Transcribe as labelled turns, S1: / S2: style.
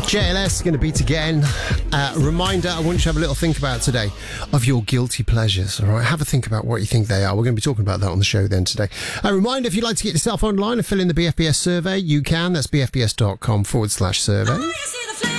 S1: JLS going to beat again. Reminder, I want you to have a little think about today of your guilty pleasures. All right, have a think about what you think they are. We're going to be talking about that on the show then today. A reminder, if you'd like to get yourself online and fill in the BFBS survey, you can. That's bfbs.com/survey.